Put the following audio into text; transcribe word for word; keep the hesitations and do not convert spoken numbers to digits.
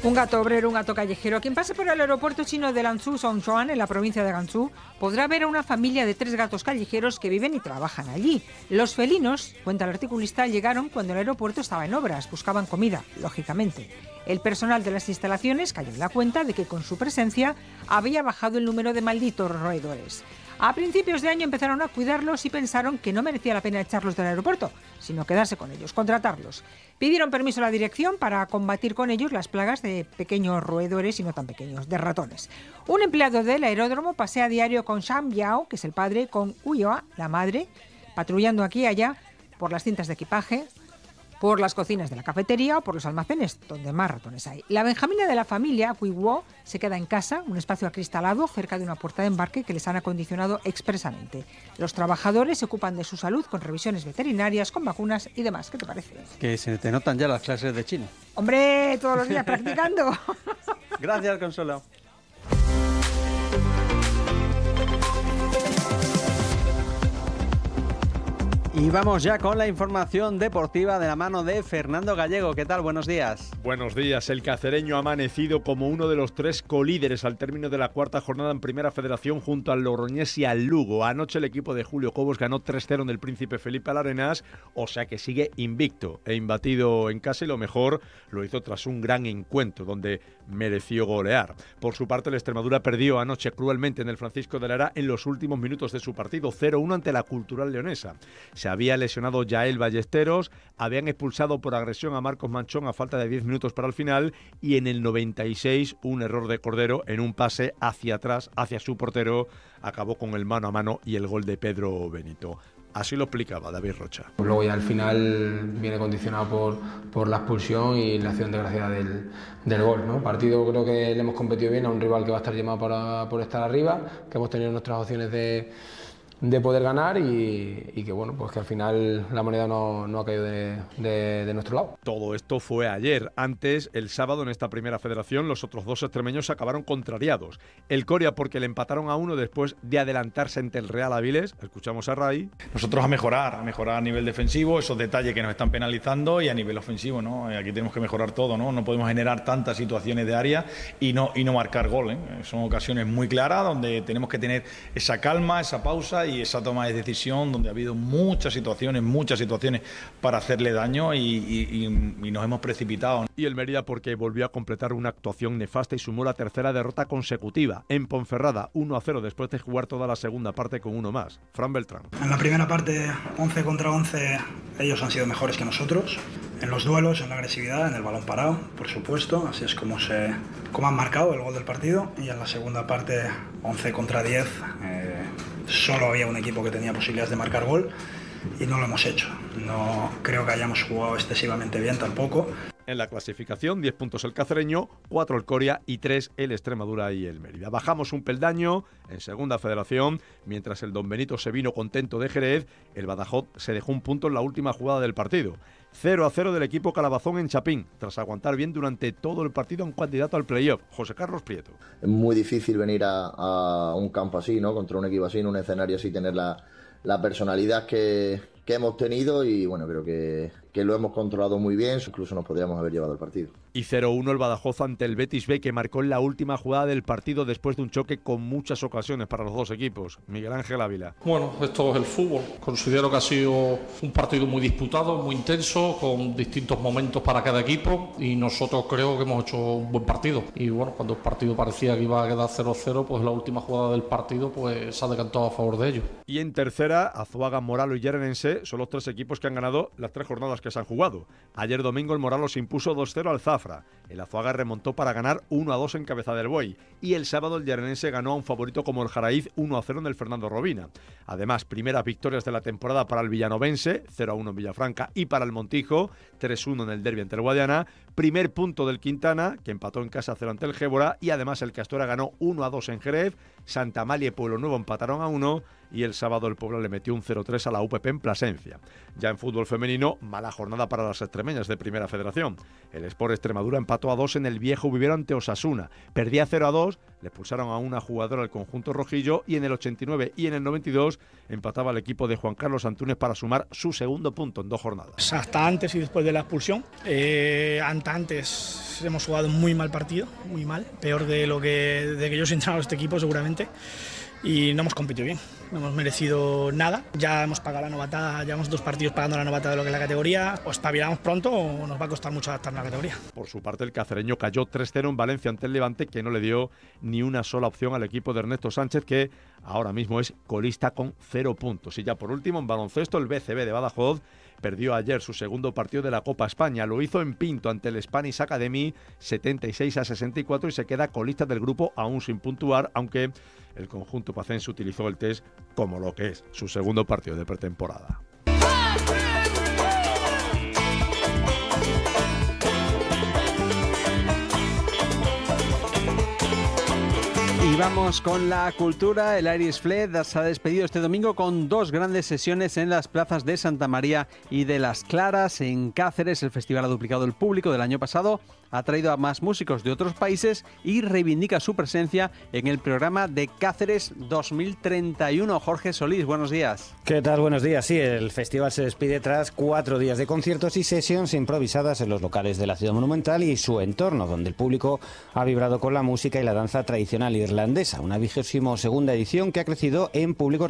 Un gato obrero, un gato callejero. Quien pase por el aeropuerto chino de Lanzhou Songchuan, en la provincia de Gansu, podrá ver a una familia de tres gatos callejeros que viven y trabajan allí. Los felinos, cuenta el articulista, llegaron cuando el aeropuerto estaba en obras, buscaban comida, lógicamente. El personal de las instalaciones cayó en la cuenta de que con su presencia había bajado el número de malditos roedores. A principios de año empezaron a cuidarlos y pensaron que no merecía la pena echarlos del aeropuerto, sino quedarse con ellos, contratarlos. Pidieron permiso a la dirección para combatir con ellos las plagas de pequeños roedores y no tan pequeños, de ratones. Un empleado del aeródromo pasea a diario con Shang Biao, que es el padre, con Huyoa, la madre, patrullando aquí y allá por las cintas de equipaje, por las cocinas de la cafetería o por los almacenes, donde más ratones hay. La benjamina de la familia, Huiwo, se queda en casa, un espacio acristalado cerca de una puerta de embarque que les han acondicionado expresamente. Los trabajadores se ocupan de su salud con revisiones veterinarias, con vacunas y demás. ¿Qué te parece? Que se te notan ya las clases de chino. ¡Hombre, todos los días practicando! Gracias, Consuelo. Y vamos ya con la información deportiva de la mano de Fernando Gallego. ¿Qué tal? Buenos días. Buenos días. El cacereño ha amanecido como uno de los tres colíderes al término de la cuarta jornada en Primera Federación junto al Logroñés y al Lugo. Anoche el equipo de Julio Cobos ganó tres cero en el Príncipe Felipe Alarenas, o sea que sigue invicto e imbatido en casa, y lo mejor lo hizo tras un gran encuentro donde mereció golear. Por su parte, el Extremadura perdió anoche cruelmente en el Francisco de Lara en los últimos minutos de su partido, cero uno ante la Cultural Leonesa. Se había lesionado Yael Ballesteros, habían expulsado por agresión a Marcos Manchón a falta de diez minutos para el final, y en el noventa y seis un error de Cordero en un pase hacia atrás, hacia su portero, acabó con el mano a mano y el gol de Pedro Benito. Así lo explicaba David Rocha. Luego ya al final viene condicionado por, por la expulsión y la acción desgraciada del, del gol, ¿no? Partido creo que le hemos competido bien a un rival que va a estar llamado para, por estar arriba, que hemos tenido nuestras opciones de, de poder ganar y, y que bueno, pues que al final la moneda no, no ha caído de, de, de nuestro lado. Todo esto fue ayer. Antes, el sábado, en esta Primera Federación, los otros dos extremeños acabaron contrariados. El Coria porque le empataron a uno después de adelantarse ante el Real Avilés. Escuchamos a Ray. Nosotros a mejorar, a mejorar a nivel defensivo, esos detalles que nos están penalizando, y a nivel ofensivo, ¿no? Aquí tenemos que mejorar todo, ¿no? No podemos generar tantas situaciones de área y no, y no marcar gol, ¿eh? Son ocasiones muy claras donde tenemos que tener esa calma, esa pausa y esa toma de decisión, donde ha habido muchas situaciones, muchas situaciones para hacerle daño y, y, y, y nos hemos precipitado. Y el Mérida porque volvió a completar una actuación nefasta y sumó la tercera derrota consecutiva. En Ponferrada, uno a cero después de jugar toda la segunda parte con uno más. Fran Beltrán. En la primera parte, once contra once, ellos han sido mejores que nosotros. En los duelos, en la agresividad, en el balón parado, por supuesto. Así es como, se, como han marcado el gol del partido. Y en la segunda parte, once contra diez, eh, solo había un equipo que tenía posibilidades de marcar gol y no lo hemos hecho. No creo que hayamos jugado excesivamente bien tampoco. En la clasificación, diez puntos el Cacereño, cuatro el Coria y tres el Extremadura y el Mérida. Bajamos un peldaño en Segunda Federación, mientras el Don Benito se vino contento de Jerez, el Badajoz se dejó un punto en la última jugada del partido. cero a cero del equipo Calabazón en Chapín, tras aguantar bien durante todo el partido a un candidato al playoff, José Carlos Prieto. Es muy difícil venir a, a un campo así, ¿no? Contra un equipo así, en un escenario así, tener la, la personalidad que, que hemos tenido, y bueno, creo que, que lo hemos controlado muy bien, incluso nos podríamos haber llevado el partido. Y cero uno el Badajoz ante el Betis B, que marcó en la última jugada del partido después de un choque con muchas ocasiones para los dos equipos. Miguel Ángel Ávila. Bueno, esto es el fútbol. Considero que ha sido un partido muy disputado, muy intenso, con distintos momentos para cada equipo, y nosotros creo que hemos hecho un buen partido. Y bueno, cuando el partido parecía que iba a quedar cero cero, pues la última jugada del partido pues se ha decantado a favor de ellos. Y en tercera, Azuaga, Moralo y Llanense son los tres equipos que han ganado las tres jornadas que se han jugado. Ayer domingo el Moralo se impuso dos cero al Zafra. El Azuaga remontó para ganar uno a dos en Cabeza del Buey, y el sábado el Llanense ganó a un favorito como el Jaraíz uno a cero en el Fernando Robina. Además, primeras victorias de la temporada para el villanovense, cero a uno en Villafranca, y para el Montijo, tres uno en el derbi ante el Guadiana. Primer punto del Quintana, que empató en casa cero ante el Gébora, y además el Castora ganó uno a dos en Jerez. Santa Amalia y Pueblo Nuevo empataron a uno, y el sábado el Puebla le metió un cero tres a la U P P en Plasencia. Ya en fútbol femenino, mala jornada para las extremeñas de Primera Federación. El Sport Extremadura empató a dos en el Viejo Vivero ante Osasuna. Perdía cero a dos, le expulsaron a una jugadora del conjunto rojillo, y en el ochenta y nueve y en el noventa y dos empataba el equipo de Juan Carlos Antúnez para sumar su segundo punto en dos jornadas. Hasta antes y después de la expulsión, eh, antes pues hemos jugado muy mal partido, muy mal, peor de lo que, de que yo he entrenado a este equipo seguramente, y no hemos competido bien, no hemos merecido nada. Ya hemos pagado la novatada, llevamos dos partidos pagando la novatada de lo que es la categoría. O espabilamos pronto o nos va a costar mucho adaptarnos a la categoría. Por su parte, el cacereño cayó tres cero en Valencia ante el Levante, que no le dio ni una sola opción al equipo de Ernesto Sánchez, que ahora mismo es colista con cero puntos. Y ya por último, en baloncesto, el B C B de Badajoz perdió ayer su segundo partido de la Copa España. Lo hizo en Pinto ante el Spanish Academy setenta y seis a sesenta y cuatro y se queda colista del grupo aún sin puntuar, aunque el conjunto pacense utilizó el test como lo que es su segundo partido de pretemporada. Y vamos con la cultura. El Irish Fleet se ha despedido este domingo con dos grandes sesiones en las plazas de Santa María y de Las Claras. En Cáceres, el festival ha duplicado el público del año pasado, ha traído a más músicos de otros países y reivindica su presencia en el programa de Cáceres dos mil treinta y uno. Jorge Solís, buenos días. ¿Qué tal? Buenos días. Sí, el festival se despide tras cuatro días de conciertos y sesiones improvisadas en los locales de la Ciudad Monumental y su entorno, donde el público ha vibrado con la música y la danza tradicional irlandesa. Una vigésimo segunda edición que ha crecido en público